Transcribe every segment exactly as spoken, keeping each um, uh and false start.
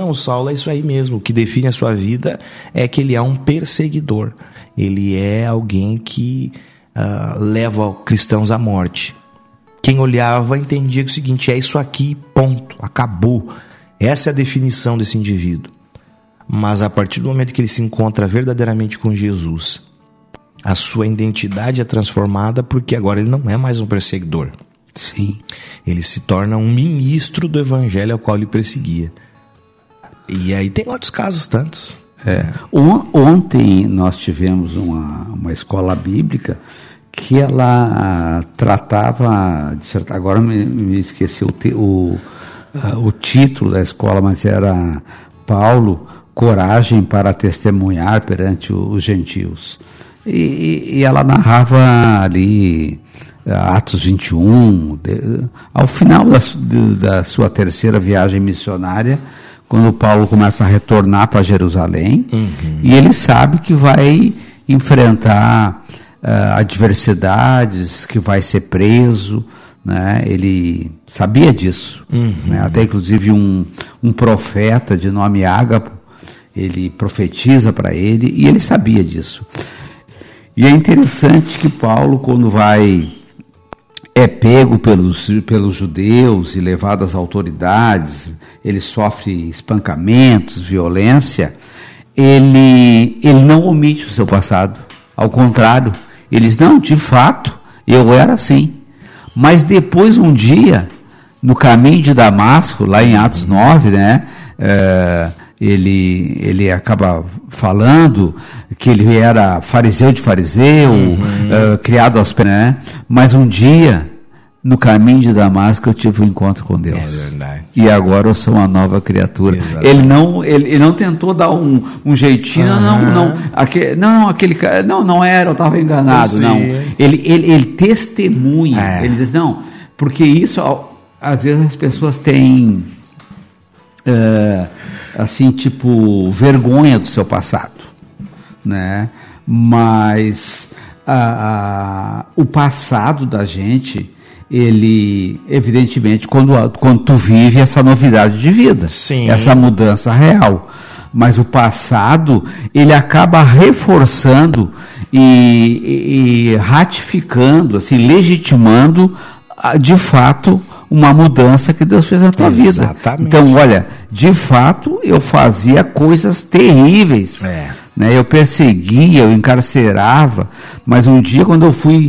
Não, o Saulo é isso aí mesmo. O que define a sua vida é que ele é um perseguidor. Ele é alguém que uh, leva cristãos à morte. Quem olhava entendia que o seguinte, é isso aqui, ponto, acabou. Essa é a definição desse indivíduo. Mas a partir do momento que ele se encontra verdadeiramente com Jesus, a sua identidade é transformada, porque agora ele não é mais um perseguidor. Sim. Ele se torna um ministro do evangelho ao qual ele perseguia. E aí tem outros casos tantos. É. Ontem nós tivemos uma, uma escola bíblica que ela tratava, agora me, me esqueci o, o, o título da escola, mas era Paulo, coragem para testemunhar perante os gentios. E, e ela narrava ali Atos vinte e um, de, ao final da, de, da sua terceira viagem missionária, quando Paulo começa a retornar para Jerusalém, uhum. e ele sabe que vai enfrentar uh, adversidades, que vai ser preso, né? Ele sabia disso, uhum. né? Até inclusive um, um profeta de nome Ágapo, ele profetiza para ele, e ele sabia disso. E é interessante que Paulo, quando vai, é pego pelos, pelos judeus e levado às autoridades, ele sofre espancamentos, violência, ele, ele não omite o seu passado. Ao contrário, ele diz, não, de fato, eu era assim. Mas depois, um dia, no caminho de Damasco, lá em Atos nove, né, é, ele, ele acaba falando que ele era fariseu de fariseu, uhum. uh, criado aos pés, né? Mas um dia, no caminho de Damasco, eu tive um encontro com Deus. É verdade. E agora eu sou uma nova criatura. Ele não, ele, ele não tentou dar um, um jeitinho, uhum. não, não, aquele, não, aquele, não, não era, eu estava enganado, não. Ele, ele, ele testemunha, é. Ele diz, não, porque isso, às vezes as pessoas têm... Uh, assim, tipo, vergonha do seu passado, né? Mas a, a, o passado da gente, ele, evidentemente, quando, quando tu vive essa novidade de vida, sim. essa mudança real, mas o passado, ele acaba reforçando e, e, e ratificando, assim, legitimando, de fato, uma mudança que Deus fez na tua Exatamente. vida. Então, olha, de fato, eu fazia coisas terríveis. É. Né? Eu perseguia, eu encarcerava, mas um dia, quando eu fui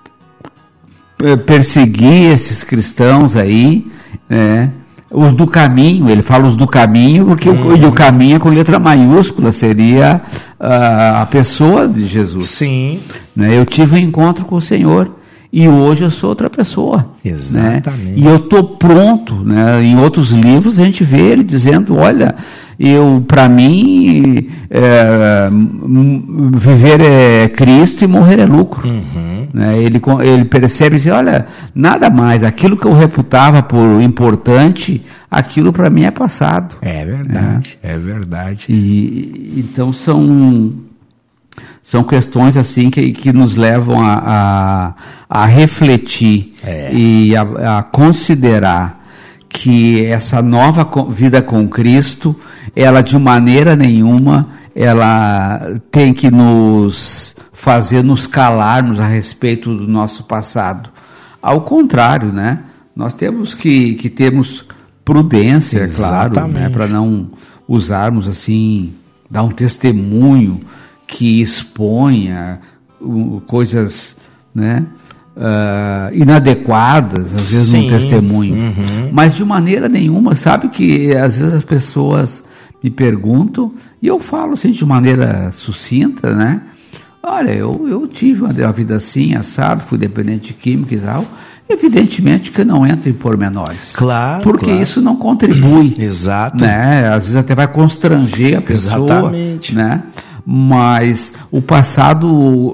perseguir esses cristãos aí, né, os do caminho, ele fala os do caminho, porque hum. o, o caminho com letra maiúscula seria uh, a pessoa de Jesus. Sim. Né? Eu tive um encontro com o Senhor. E hoje eu sou outra pessoa. Exatamente. Né? E eu estou pronto, né? Em outros livros a gente vê ele dizendo, olha, eu, para mim, é, viver é Cristo e morrer é lucro. Uhum. Né? Ele, ele percebe assim, olha, nada mais, aquilo que eu reputava por importante, aquilo para mim é passado. É verdade, é, é verdade. E, então são... São questões assim que, que nos levam a, a, a refletir é. e a, a considerar que essa nova vida com Cristo, ela de maneira nenhuma, ela tem que nos fazer nos calarmos a respeito do nosso passado. Ao contrário, né? Nós temos que, que termos prudência, é claro, né? Para não usarmos assim, dar um testemunho que exponha uh, coisas, né, uh, inadequadas, às vezes, Sim. num testemunho. Uhum. Mas de maneira nenhuma, sabe que às vezes as pessoas me perguntam, e eu falo assim de maneira sucinta, né? Olha, eu, eu tive uma, uma vida assim, assado, fui dependente de química e tal. Evidentemente que não entra em pormenores. Claro. Porque claro. isso não contribui. Exato. Né? Às vezes até vai constranger a pessoa. Exatamente. Né? Mas o passado,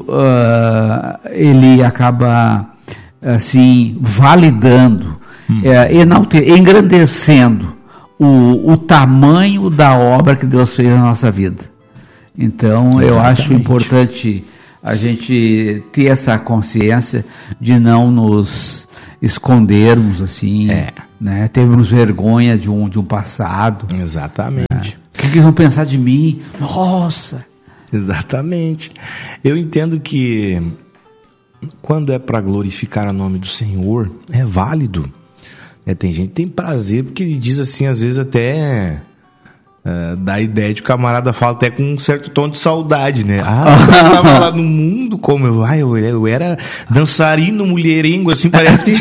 uh, ele acaba, assim, validando, hum. é, enalte- engrandecendo o, o tamanho da obra que Deus fez na nossa vida. Então, Exatamente. Eu acho importante a gente ter essa consciência de não nos escondermos, assim, É. né? Termos vergonha de um, de um passado. Exatamente. Né? O que, que eles vão pensar de mim? Nossa! Exatamente. Eu entendo que quando é para glorificar o nome do Senhor, é válido. É, tem gente que tem prazer, porque ele diz assim, às vezes até uh, dá a ideia de que o camarada fala até com um certo tom de saudade, né? Ah, eu tava lá no mundo, como eu, ah, eu, eu era dançarino, mulherengo, assim, parece que...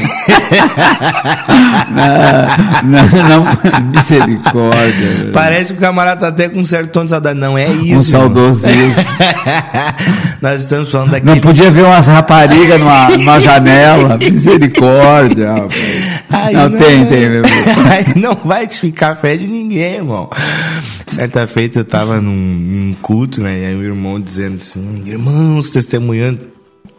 não, não, não, misericórdia. Parece que o camarada tá até com um certo tom de saudade. Não é isso. Um saudosismo. Nós estamos falando daqui. Não podia ver umas raparigas numa, numa janela. Misericórdia. Aí não, não tem, é... tem. Meu Aí não vai ficar fé de ninguém, irmão. Certa feita eu tava num, num culto, né? E aí o irmão dizendo assim, irmãos, testemunhando.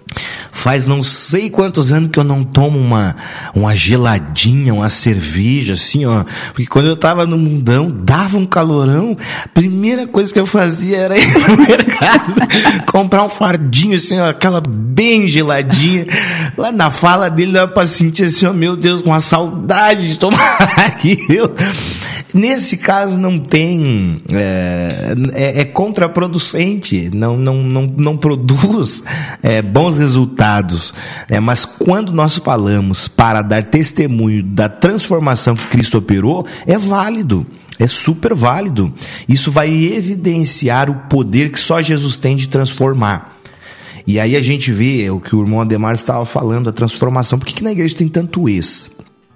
Faz não sei quantos anos que eu não tomo uma, uma geladinha, uma cerveja, assim, ó. Porque quando eu tava no mundão, dava um calorão, a primeira coisa que eu fazia era ir no mercado, comprar um fardinho, assim, ó, aquela bem geladinha. Lá na fala dele, dava pra sentir assim, ó, meu Deus, com uma saudade de tomar aquilo. Nesse caso não tem, é, é, é contraproducente, não, não, não, não produz é, bons resultados. É, mas quando nós falamos para dar testemunho da transformação que Cristo operou, é válido, é super válido. Isso vai evidenciar o poder que só Jesus tem de transformar. E aí a gente vê o que o irmão Ademar estava falando, a transformação. Por que, que na igreja tem tanto ex?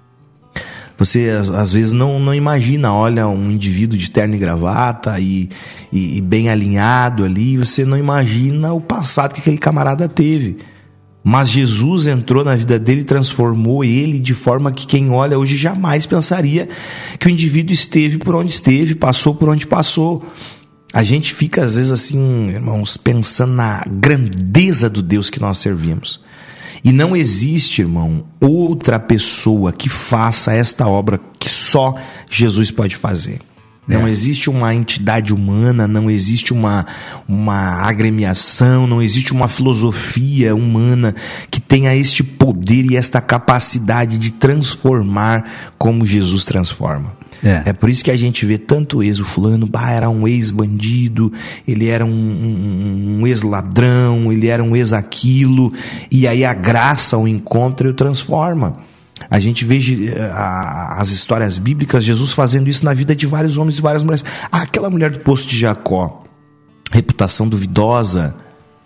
Você, às vezes, não, não imagina, olha um indivíduo de terno e gravata e, e, e bem alinhado ali, você não imagina o passado que aquele camarada teve. Mas Jesus entrou na vida dele e transformou ele de forma que quem olha hoje jamais pensaria que o indivíduo esteve por onde esteve, passou por onde passou. A gente fica, às vezes, assim, irmãos, pensando na grandeza do Deus que nós servimos. E não existe, irmão, outra pessoa que faça esta obra que só Jesus pode fazer. É. Não existe uma entidade humana, não existe uma, uma agremiação, não existe uma filosofia humana que tenha este poder e esta capacidade de transformar como Jesus transforma. É. É por isso que a gente vê tanto ex, o fulano, bah, era um ex-bandido, ele era um, um, um ex-ladrão, ele era um ex-aquilo, e aí a graça o encontra e o transforma. A gente vê a, as histórias bíblicas, Jesus fazendo isso na vida de vários homens e várias mulheres. Ah, aquela mulher do poço de Jacó, reputação duvidosa,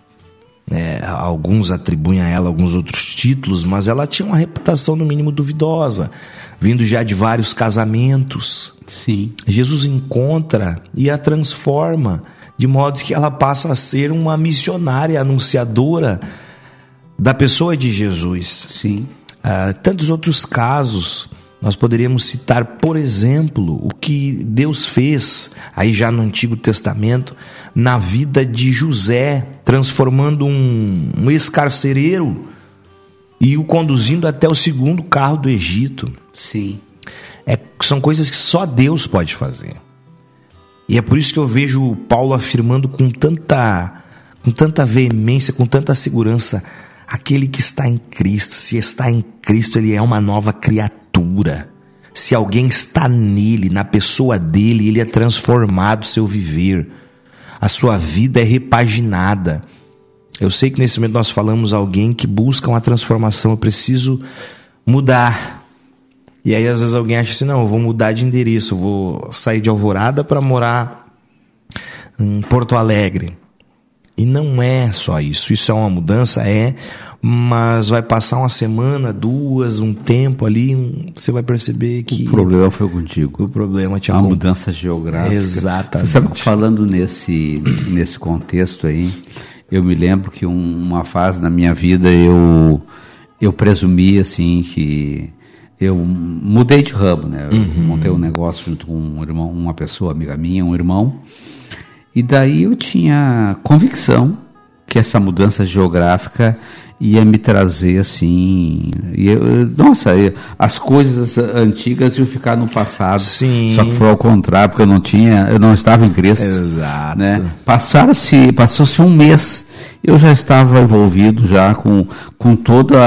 é, alguns atribuem a ela alguns outros títulos, mas ela tinha uma reputação no mínimo duvidosa, vindo já de vários casamentos. Sim. Jesus encontra e a transforma, de modo que ela passa a ser uma missionária, anunciadora da pessoa de Jesus. Sim. Uh, tantos outros casos, nós poderíamos citar, por exemplo, o que Deus fez, aí já no Antigo Testamento, na vida de José, transformando um, um ex-carcereiro e o conduzindo até o segundo carro do Egito. Sim. É, são coisas que só Deus pode fazer. E é por isso que eu vejo Paulo afirmando com tanta, com tanta veemência, com tanta segurança: aquele que está em Cristo, se está em Cristo, ele é uma nova criatura. Se alguém está nele, na pessoa dele, ele é transformado, seu viver. A sua vida é repaginada. Eu sei que nesse momento nós falamos alguém que busca uma transformação, eu preciso mudar. E aí às vezes alguém acha assim, não, eu vou mudar de endereço, eu vou sair de Alvorada para morar em Porto Alegre. E não é só isso, isso é uma mudança, é, mas vai passar uma semana, duas, um tempo ali, um, você vai perceber que... O problema foi contigo. O problema tinha... Uma com... mudança geográfica. Exatamente. Sabe que falando nesse, nesse contexto aí, eu me lembro que um, uma fase na minha vida eu, eu presumi assim que... Eu mudei de ramo, né? Eu uhum. montei um negócio junto com um irmão, uma pessoa, amiga minha, um irmão. E daí eu tinha convicção que essa mudança geográfica ia me trazer assim... E eu, nossa, eu, as coisas antigas iam ficar no passado. Sim. Só que foi ao contrário, porque eu não tinha, eu não estava em Cristo. Exato. Né? Passaram-se, passou-se um mês, eu já estava envolvido já com, com toda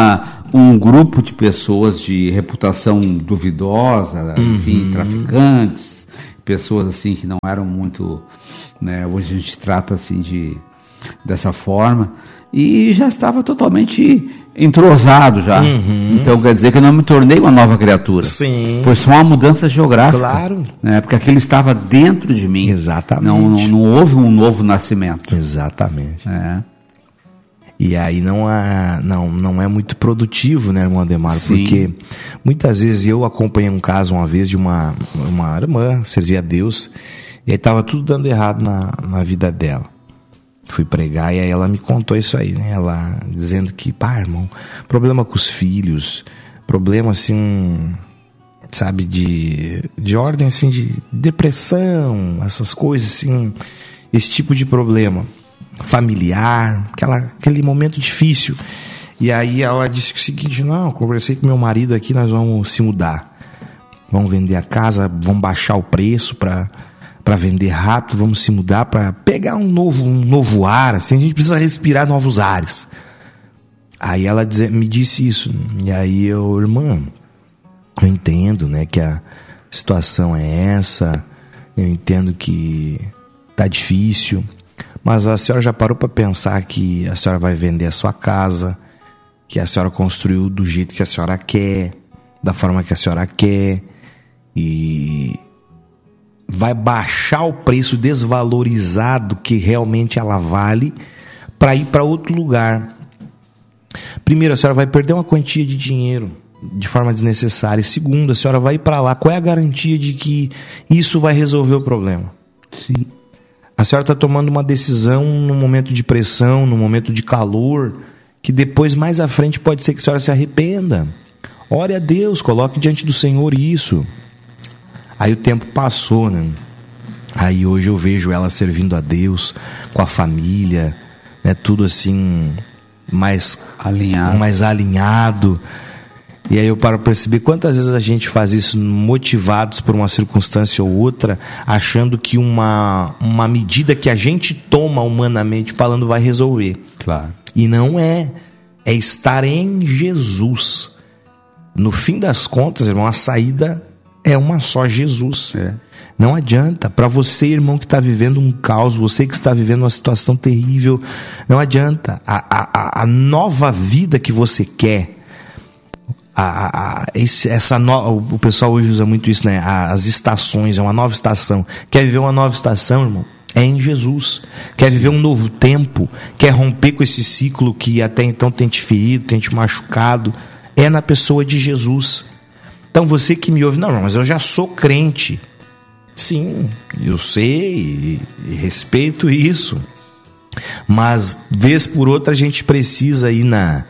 um grupo de pessoas de reputação duvidosa, uhum. enfim, traficantes, pessoas assim que não eram muito, né, hoje a gente trata assim de dessa forma, e já estava totalmente entrosado já. Uhum. Então quer dizer que eu não me tornei uma nova criatura. Sim. Foi só uma mudança geográfica. Claro. Né, porque aquilo estava dentro de mim. Exatamente. Não, não, não houve um novo nascimento. Exatamente. É. E aí não, há, não, não é muito produtivo, né, irmão Ademar? Sim. Porque muitas vezes eu acompanhei um caso uma vez de uma, uma irmã, servia a Deus, e aí estava tudo dando errado na, na vida dela. Fui pregar e aí ela me contou isso aí, né? Ela dizendo que, pá, irmão, problema com os filhos, problema assim, sabe, de, de ordem assim, de depressão, essas coisas assim, esse tipo de problema familiar, aquela, aquele momento difícil. E aí ela disse o seguinte: não, eu conversei com meu marido aqui, nós vamos se mudar, vamos vender a casa, vamos baixar o preço para para vender rápido, vamos se mudar para pegar um novo, um novo ar, assim, a gente precisa respirar novos ares. Aí ela diz, me disse isso, e aí eu, irmã, eu entendo, né, que a situação é essa, eu entendo que tá difícil, mas a senhora já parou para pensar que a senhora vai vender a sua casa, que a senhora construiu do jeito que a senhora quer, da forma que a senhora quer, e vai baixar o preço desvalorizado que realmente ela vale para ir para outro lugar. Primeiro, a senhora vai perder uma quantia de dinheiro de forma desnecessária. E segundo, a senhora vai ir para lá. Qual é a garantia de que isso vai resolver o problema? Sim. A senhora está tomando uma decisão num momento de pressão, num momento de calor, que depois, mais à frente, pode ser que a senhora se arrependa. Ore a Deus, coloque diante do Senhor isso. Aí o tempo passou, né? Aí hoje eu vejo ela servindo a Deus, com a família, né? Tudo assim, mais alinhado. mais alinhado. E aí eu paro para perceber quantas vezes a gente faz isso motivados por uma circunstância ou outra, achando que uma, uma medida que a gente toma humanamente falando vai resolver. Claro. E não é. É estar em Jesus. No fim das contas, irmão, a saída é uma só, Jesus. É. Não adianta. Para você, irmão, que está vivendo um caos, você que está vivendo uma situação terrível, não adianta. A, a, a nova vida que você quer, a, a, esse, essa no, o pessoal hoje usa muito isso, né? As estações, é uma nova estação. Quer viver uma nova estação, irmão? É em Jesus. Quer viver um novo tempo? Quer romper com esse ciclo que até então tem te ferido, tem te machucado? É na pessoa de Jesus. Então você que me ouve, não, mas eu já sou crente. Sim, eu sei e, e respeito isso. Mas, vez por outra, a gente precisa ir na,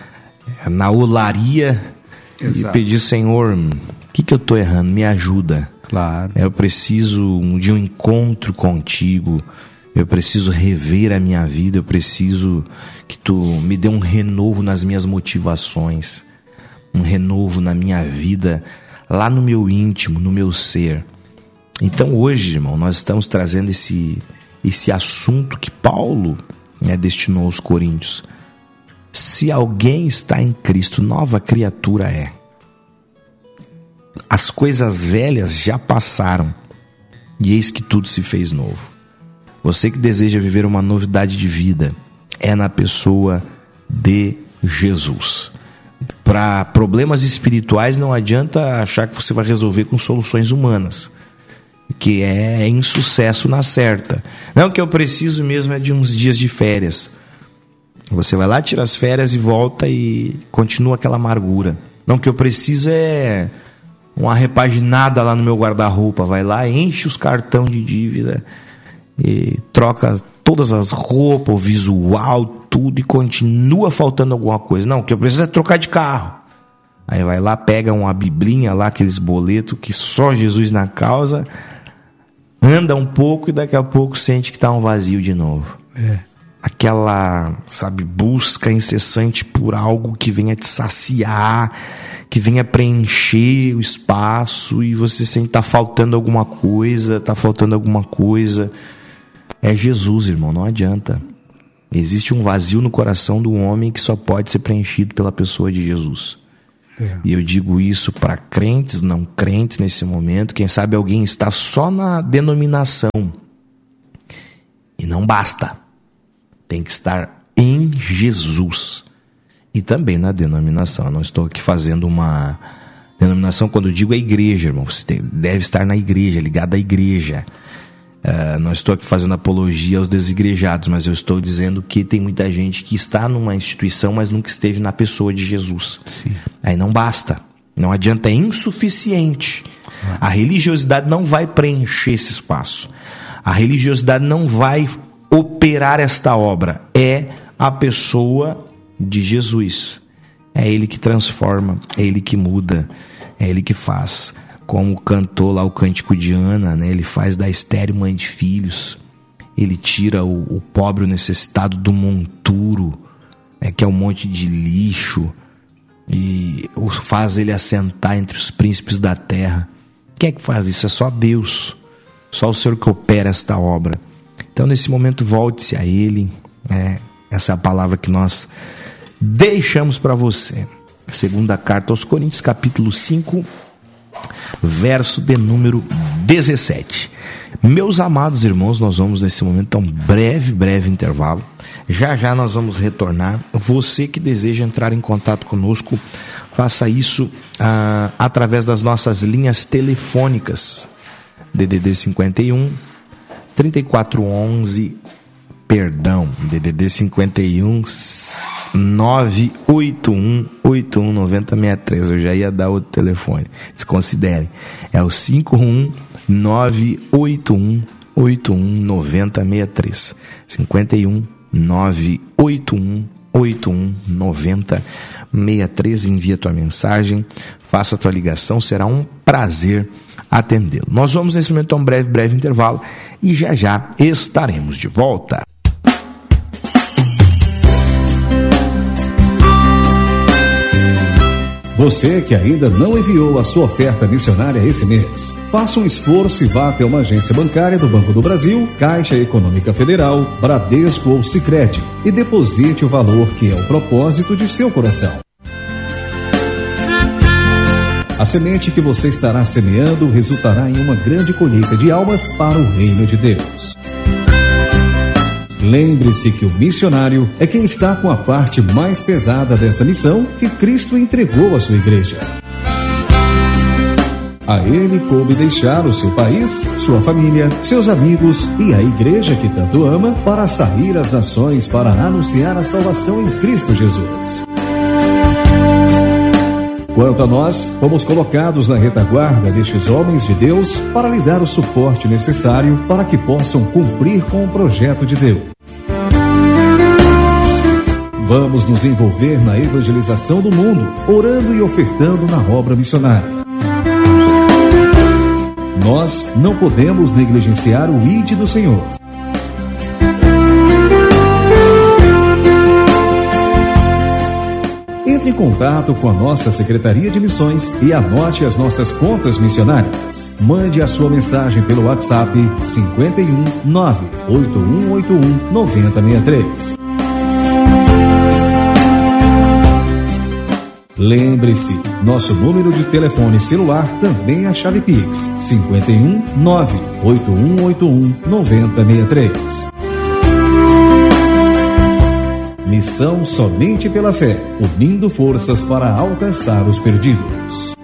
na olaria. Exato. E pedir, Senhor, o que, que eu estou errando? Me ajuda. Claro. Eu preciso de um encontro contigo. Eu preciso rever a minha vida. Eu preciso que tu me dê um renovo nas minhas motivações. Um renovo na minha vida, lá no meu íntimo, no meu ser. Então hoje, irmão, nós estamos trazendo esse, esse assunto que Paulo, né, destinou aos Coríntios. Se alguém está em Cristo, nova criatura é. As coisas velhas já passaram, e eis que tudo se fez novo. Você que deseja viver uma novidade de vida, é na pessoa de Jesus. Para problemas espirituais não adianta achar que você vai resolver com soluções humanas, que é insucesso na certa. Não, o que eu preciso mesmo é de uns dias de férias. Você vai lá, tira as férias e volta e continua aquela amargura. Não, o que eu preciso é uma repaginada lá no meu guarda-roupa. Vai lá, enche os cartão de dívida e troca todas as roupas, o visual, tudo, e continua faltando alguma coisa. Não, o que eu preciso é trocar de carro. Aí vai lá, pega uma biblinha lá, aqueles boletos que só Jesus na causa, anda um pouco e daqui a pouco sente que está um vazio de novo. É. Aquela, sabe, busca incessante por algo que venha te saciar, que venha preencher o espaço, e você sente que está faltando alguma coisa, está faltando alguma coisa. É Jesus, irmão, não adianta. Existe um vazio no coração do homem que só pode ser preenchido pela pessoa de Jesus. É. E eu digo isso para crentes, não crentes nesse momento. Quem sabe alguém está só na denominação. E não basta. Tem que estar em Jesus. E também na denominação. Eu não estou aqui fazendo uma denominação, quando eu digo a igreja, irmão. Você tem, deve estar na igreja, ligado à igreja. Uh, não estou aqui fazendo apologia aos desigrejados, mas eu estou dizendo que tem muita gente que está numa instituição, mas nunca esteve na pessoa de Jesus. Sim. Aí não basta, não adianta, é insuficiente. A religiosidade não vai preencher esse espaço. A religiosidade não vai operar esta obra. É a pessoa de Jesus. É Ele que transforma, é Ele que muda, é Ele que faz. Como cantou lá o Cântico de Ana, né? Ele faz da estéril mãe de filhos. Ele tira o, o pobre, o necessitado do monturo, né? Que é um monte de lixo, e faz ele assentar entre os príncipes da terra. Quem é que faz isso? É só Deus. Só o Senhor que opera esta obra. Então, nesse momento, volte-se a Ele. Né? Essa é a palavra que nós deixamos para você. Segunda carta aos Coríntios, capítulo cinco, verso de número dezessete. Meus amados irmãos, nós vamos nesse momento a um breve, breve intervalo. Já já nós vamos retornar. Você que deseja entrar em contato conosco, faça isso ah, através das nossas linhas telefônicas. D D D cinquenta e um, trinta e quatro onze, perdão, D D D cinquenta e um, nove oito um oito um nove zero seis três. Eu já ia dar outro telefone, desconsiderem. É o cinco um nove oito um oito um nove zero seis três. cinquenta e um nove oito um oito um nove zero seis três. Envia tua mensagem, faça a tua ligação, será um prazer atendê-lo. Nós vamos nesse momento a um breve, breve intervalo e já já estaremos de volta. Você que ainda não enviou a sua oferta missionária esse mês, faça um esforço e vá até uma agência bancária do Banco do Brasil, Caixa Econômica Federal, Bradesco ou Sicredi e deposite o valor que é o propósito de seu coração. A semente que você estará semeando resultará em uma grande colheita de almas para o reino de Deus. Lembre-se que o missionário é quem está com a parte mais pesada desta missão que Cristo entregou à sua igreja. A ele coube deixar o seu país, sua família, seus amigos e a igreja que tanto ama para sair às nações para anunciar a salvação em Cristo Jesus. Quanto a nós, fomos colocados na retaguarda destes homens de Deus para lhe dar o suporte necessário para que possam cumprir com o projeto de Deus. Vamos nos envolver na evangelização do mundo, orando e ofertando na obra missionária. Nós não podemos negligenciar o I D do Senhor. Entre em contato com a nossa Secretaria de Missões e anote as nossas contas missionárias. Mande a sua mensagem pelo WhatsApp cinco um nove oito um oito um nove zero seis três. Lembre-se, nosso número de telefone celular também é a chave Pix, cinco um nove oito um oito um nove zero seis três. Missão somente pela fé, unindo forças para alcançar os perdidos.